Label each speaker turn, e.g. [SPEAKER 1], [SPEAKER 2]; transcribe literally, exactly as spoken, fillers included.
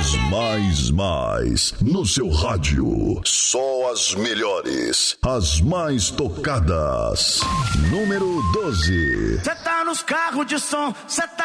[SPEAKER 1] Das mais mais no seu rádio. Só as melhores, as mais tocadas. Número doze.
[SPEAKER 2] Cê tá nos carros de som, cê tá